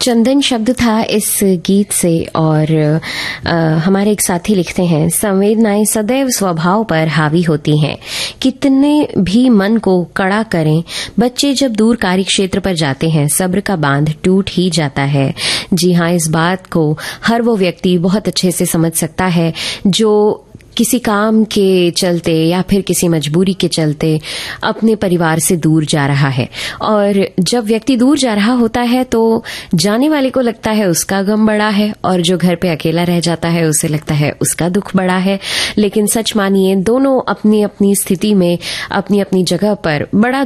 चंदन शब्द था इस गीत से। और हमारे एक साथी लिखते हैं, संवेदनाएं सदैव स्वभाव पर हावी होती हैं, कितने भी मन को कड़ा करें, बच्चे जब दूर कार्य क्षेत्र पर जाते हैं सब्र का बांध टूट ही जाता है। जी हाँ, इस बात को हर वो व्यक्ति बहुत अच्छे से समझ सकता है जो किसी काम के चलते या फिर किसी मजबूरी के चलते अपने परिवार से दूर जा रहा है। और जब व्यक्ति दूर जा रहा होता है तो जाने वाले को लगता है उसका गम बड़ा है, और जो घर पे अकेला रह जाता है उसे लगता है उसका दुख बड़ा है। लेकिन सच मानिए, दोनों अपनी अपनी स्थिति में अपनी अपनी जगह पर बड़ा